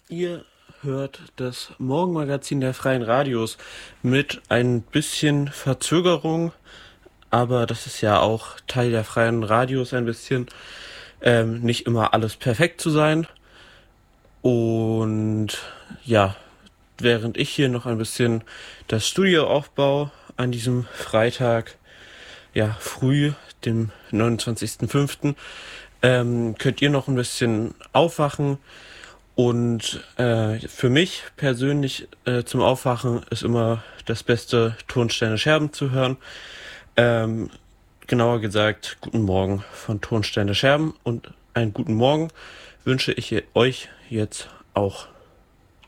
Ihr hört das Morgenmagazin der Freien Radios mit ein bisschen Verzögerung, aber das ist ja auch Teil der Freien Radios ein bisschen, nicht immer alles perfekt zu sein. Und ja, während ich hier noch ein bisschen das Studio aufbaue an diesem Freitag, ja, früh, dem 29.05., könnt ihr noch ein bisschen aufwachen. Und für mich persönlich zum Aufwachen ist immer das Beste, Tonsteine Scherben zu hören. Ähm, Genauer gesagt, guten Morgen von Tonsteine Scherben und einen guten Morgen wünsche ich euch jetzt auch.